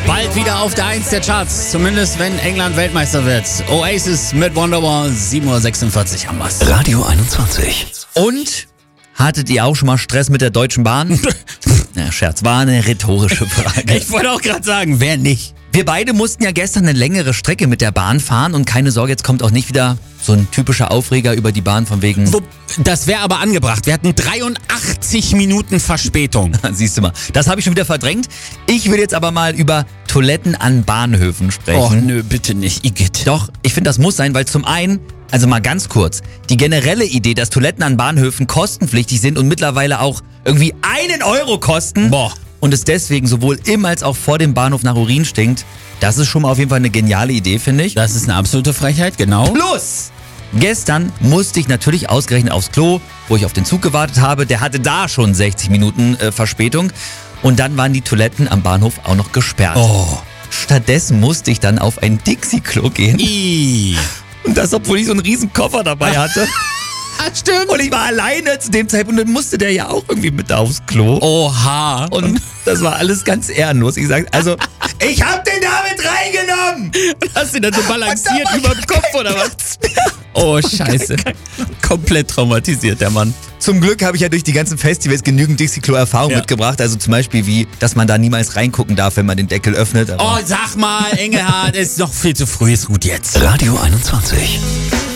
Bald wieder auf der 1 der Charts, zumindest wenn England Weltmeister wird. Oasis mit Wonderwall, 7:46 Uhr haben wir's. Radio 21. Und hattet ihr auch schon mal Stress mit der Deutschen Bahn? Ja, Scherz, war eine rhetorische Frage. Ich wollte auch gerade sagen, wer nicht? Wir beide mussten ja gestern eine längere Strecke mit der Bahn fahren und keine Sorge, jetzt kommt auch nicht wieder so ein typischer Aufreger über die Bahn von wegen... Das wäre aber angebracht. Wir hatten 83 Minuten Verspätung. Siehst du mal, das habe ich schon wieder verdrängt. Ich will jetzt aber mal über Toiletten an Bahnhöfen sprechen. Oh, nö, bitte nicht, Igitt. Doch, ich finde, das muss sein, weil zum einen, also mal ganz kurz, die generelle Idee, dass Toiletten an Bahnhöfen kostenpflichtig sind und mittlerweile auch irgendwie 1 Euro kosten und es deswegen sowohl im als auch vor dem Bahnhof nach Urin stinkt, das ist schon mal auf jeden Fall eine geniale Idee, finde ich. Das ist eine absolute Frechheit, genau. Plus, gestern musste ich natürlich ausgerechnet aufs Klo, wo ich auf den Zug gewartet habe. Der hatte da schon 60 Minuten Verspätung. Und dann waren die Toiletten am Bahnhof auch noch gesperrt. Oh. Stattdessen musste ich dann auf ein Dixie-Klo gehen. Und das, obwohl ich so einen riesen Koffer dabei hatte. Stimmt. Und ich war alleine zu dem Zeitpunkt und musste der ja auch irgendwie mit aufs Klo. Oha. Und das war alles ganz ehrenlos. Ich sag, also, ich hab den damit reingenommen! Hast du dann so balanciert über dem Kopf oder was? Oh, scheiße. Komplett traumatisiert, der Mann. Zum Glück habe ich ja durch die ganzen Festivals genügend Dixie-Klo-Erfahrung mitgebracht. Also zum Beispiel wie, dass man da niemals reingucken darf, wenn man den Deckel öffnet. Oh, sag mal, Engelhardt, es ist noch viel zu früh, ist gut jetzt. Radio 21.